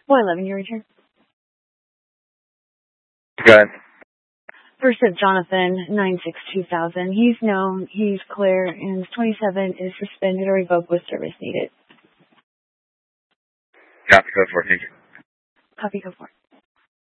411, your return. Go ahead. First of Jonathan, 962,000. He's known, he's clear, and 27 is suspended or revoked with service needed. Copy code 4, thank you. Copy code 4.